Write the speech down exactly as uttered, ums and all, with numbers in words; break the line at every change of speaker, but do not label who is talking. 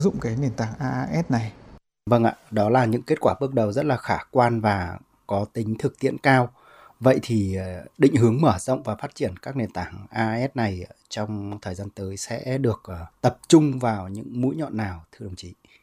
dụng cái nền tảng a a ét này?
Vâng ạ, đó là những kết quả bước đầu rất là khả quan và có tính thực tiễn cao. Vậy thì ờ, định hướng mở rộng và phát triển các nền tảng a a ét này trong thời gian tới sẽ được ờ, tập trung vào những mũi nhọn nào thưa đồng chí?